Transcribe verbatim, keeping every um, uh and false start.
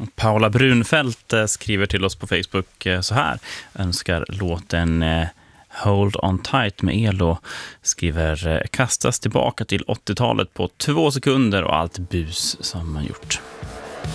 Paula Brunfeldt skriver till oss på Facebook så här. Önskar låten Hold On Tight med Elo. Skriver kastas tillbaka till åttiotalet på två sekunder och allt bus som man gjort.